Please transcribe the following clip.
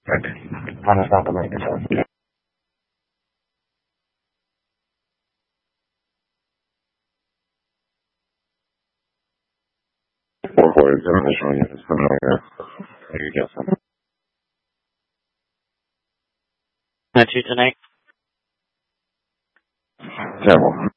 Mana stata mai casata? Poi se non sono io, sono io. Not you tonight? Siamo.